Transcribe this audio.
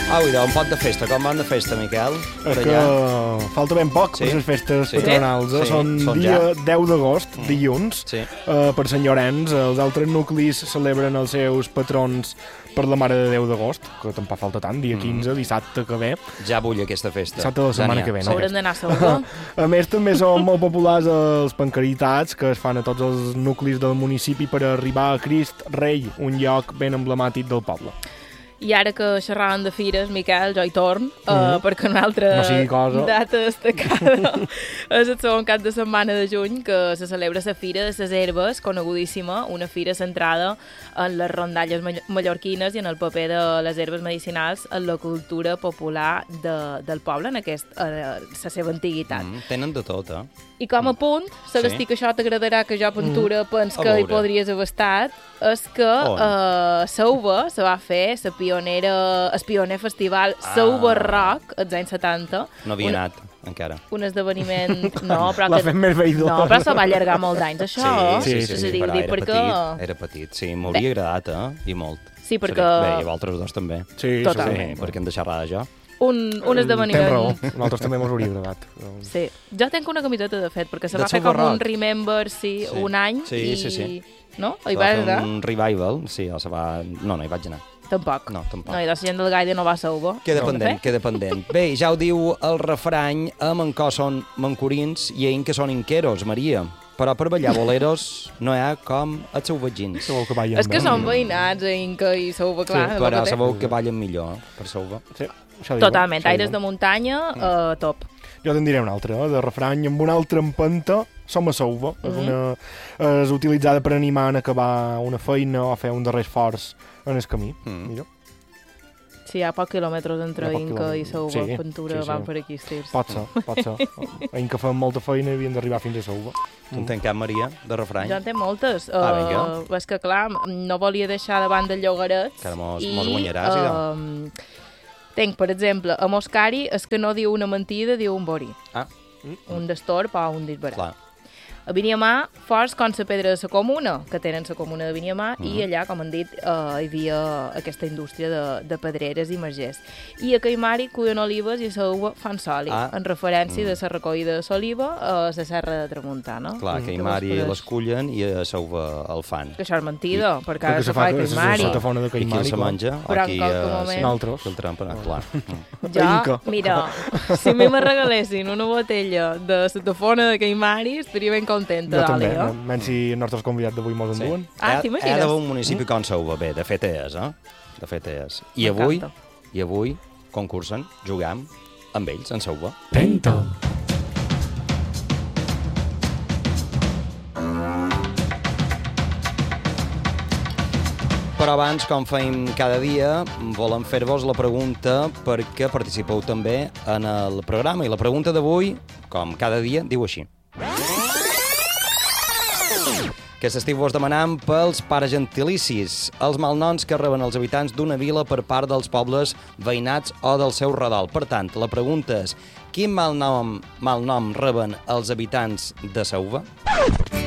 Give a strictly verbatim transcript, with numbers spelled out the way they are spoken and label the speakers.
Speaker 1: Au, idò, un pot de festa. Com van de festa, Miquel?
Speaker 2: És que falta ben poc
Speaker 1: Sí.
Speaker 2: per les festes
Speaker 1: Sí.
Speaker 2: patronals. Eh?
Speaker 1: Sí.
Speaker 2: Són,
Speaker 1: Són
Speaker 2: dia
Speaker 1: ja.
Speaker 2: deu d'agost,
Speaker 1: Mm.
Speaker 2: dilluns,
Speaker 1: Sí.
Speaker 2: eh, per Sant Llorenç. Els altres nuclis celebren els seus patrons per la Mare de Déu d'agost, que tampoc falta tant, dia quinze, dissabte que ve.
Speaker 1: Ja vull aquesta festa.
Speaker 2: Dissabte de la setmana
Speaker 1: Ja n'hi ha.
Speaker 2: que ve, no?
Speaker 3: Haurem d'anar a Salvador.
Speaker 2: A més, també són molt populars els pancaritats que es fan a tots els nuclis del municipi per arribar a Crist Rei, un lloc ben emblemàtic del poble.
Speaker 3: I ara que xerràvem de fires, Miquel, jo hi torn, mm
Speaker 2: Mhm.
Speaker 3: uh, perquè una altra
Speaker 2: No sigui cosa.
Speaker 3: data destacada és el segon cap de setmana de juny, que se celebra la Fira de les Herbes, conegudíssima, una fira centrada en les rondalles mall- mallorquines i en el paper de les herbes medicinals en la cultura popular de, del poble, en aquest, eh, la seva antiguitat.
Speaker 1: Mm, tenen de tot, eh?
Speaker 3: I com a punt, se
Speaker 1: Sí.
Speaker 3: sí. que això t'agradarà, que jo Ventura mm. pens
Speaker 1: A
Speaker 3: que hi
Speaker 1: veure.
Speaker 3: podries haver estat, és que
Speaker 1: On?
Speaker 3: uh, Sauva se va fer la pionera, el pioner festival
Speaker 1: Ah.
Speaker 3: Sauva Rock als anys setanta.
Speaker 1: No havia
Speaker 3: un,
Speaker 1: anat, encara.
Speaker 3: un esdeveniment... No, però
Speaker 2: L'ha
Speaker 3: que,
Speaker 2: fet més veïdor.
Speaker 3: no, però se va allargar molt d'anys, això.
Speaker 1: Sí, sí,
Speaker 2: Sí,
Speaker 1: sí,
Speaker 3: És
Speaker 1: sí,
Speaker 3: a dir,
Speaker 1: però
Speaker 3: dic
Speaker 1: era
Speaker 3: perquè...
Speaker 1: petit, era petit. Sí, m'hauria agradat, eh? I molt.
Speaker 3: Sí, perquè-
Speaker 1: Bé, i vosaltres dos també.
Speaker 2: Sí,
Speaker 3: Totalment.
Speaker 1: Sí, perquè hem de xerrar de jo.
Speaker 3: Un, un
Speaker 2: Tens raó,
Speaker 3: esdeveniment...
Speaker 2: a nosaltres també mos hauria agradat.
Speaker 3: Sí. Jo tenc una camiseta, de fet, perquè se
Speaker 1: De
Speaker 3: va fer
Speaker 1: Sauva
Speaker 3: com un
Speaker 1: Rock.
Speaker 3: Remember, sí,
Speaker 1: Sí.
Speaker 3: un any.
Speaker 1: Sí,
Speaker 3: i...
Speaker 1: sí, sí.
Speaker 3: No?
Speaker 1: Se
Speaker 3: Hi
Speaker 1: va
Speaker 3: va
Speaker 1: fer
Speaker 3: anar?
Speaker 1: un revival, sí, o se va... No, no hi vaig anar.
Speaker 3: Tampoc.
Speaker 1: No, tampoc.
Speaker 3: No, i la gent del Gaide no va a Sauva.
Speaker 1: Queda
Speaker 3: No.
Speaker 1: pendent, queda pendent. Bé, ja ho diu el refrany, a Mancó són mancorins i a Inca són inqueros, Maria. Però per ballar boleros no hi ha com els seus vegins.
Speaker 2: Sabeu que ballen
Speaker 3: És que
Speaker 2: bé.
Speaker 3: són veïnats, a Inca i Sauva, clar. és el
Speaker 1: Però
Speaker 3: que té.
Speaker 1: sabeu que ballen millor, eh, per Sauva.
Speaker 2: Sí, això diuen,
Speaker 3: Totalment,
Speaker 2: això
Speaker 3: aires de
Speaker 2: diuen.
Speaker 3: muntanya, uh, top.
Speaker 2: Jo te'n diré un altre, eh, de refrany, amb una altra empenta, som a Sauva. És,
Speaker 3: Mhm.
Speaker 2: una, és utilitzada per animar en acabar una feina o fer un darrer esforç en el camí.
Speaker 1: Mm.
Speaker 2: Mira,
Speaker 3: Sí, hi ha pocs quilòmetres entre
Speaker 2: Hi ha pocs
Speaker 3: Inca i
Speaker 2: quilòmetres.
Speaker 3: Sauva.
Speaker 2: Sí,
Speaker 3: Ventura
Speaker 2: sí, sí.
Speaker 3: van per aquí, estirs.
Speaker 2: pot ser, pot ser. En que fem molta feina i havien d'arribar fins a Sauva.
Speaker 1: Tu en tens cap, Maria, de refrany?
Speaker 3: Jo en té moltes.
Speaker 1: Ah,
Speaker 3: Uh,
Speaker 1: vinga.
Speaker 3: és que, clar, no volia deixar de banda el Llogarets.
Speaker 1: Que ara mos- mos guanyaràs,
Speaker 3: uh, Tenc, per exemple, a Moscari és que no diu una mentida, diu un borí.
Speaker 1: Ah,
Speaker 3: Un destorb o un disbarat.
Speaker 1: clar.
Speaker 3: A Viniamà, forts com la pedra de la comuna, que tenen la comuna de Viniamà,
Speaker 1: Mhm.
Speaker 3: i allà, com han dit, eh, hi havia aquesta indústria de, de pedreres i margers. I a Caimari cuiden olives i a Sauva fan soli,
Speaker 1: Ah.
Speaker 3: en referència
Speaker 1: Mm.
Speaker 3: de la recollida de l'oliva a la serra de Tramuntana.
Speaker 1: Clar, que
Speaker 3: Mm.
Speaker 1: a Mari
Speaker 3: Que vos
Speaker 1: les cullen i a Sauva el fan.
Speaker 3: Que això és mentida, perquè ara
Speaker 2: Perquè
Speaker 3: se fa a
Speaker 2: que és
Speaker 3: Caimari.
Speaker 2: sota fona de
Speaker 1: I qui
Speaker 2: Caimari.
Speaker 1: se
Speaker 2: clar.
Speaker 1: menja?
Speaker 3: Però
Speaker 1: Aquí,
Speaker 3: en qualque
Speaker 1: eh,
Speaker 3: moment-
Speaker 1: sí,
Speaker 2: Nosaltres.
Speaker 1: que el trampen, clar. Mm.
Speaker 3: Jo,
Speaker 2: Inca.
Speaker 3: mira, si a mi me regalessin una botella de sotofona de Caimari, estaria ben contenta,
Speaker 2: Jo també,
Speaker 3: Dali, eh?
Speaker 2: menys si els nostres convidats d'avui mos
Speaker 1: Sí.
Speaker 2: enduen.
Speaker 3: Ah,
Speaker 1: Hi ha-
Speaker 3: t'imagines?
Speaker 1: Hi ha d'haver un municipi com Sauva. Bé, de fet és, eh? De fet és. I avui,
Speaker 3: M'encanta.
Speaker 1: i avui concursen, jugam amb ells, en Sauva.
Speaker 2: Tenta.
Speaker 1: Però abans, com feim cada dia, volem fer-vos la pregunta perquè participeu també en el programa. I la pregunta d'avui, com cada dia, diu així. Que s'estiu vos demanant pels paragentilicis, els malnoms que reben els habitants d'una vila per part dels pobles veïnats o del seu redol. Per tant, la pregunta és, quin malnom, malnom reben els habitants de Sauva?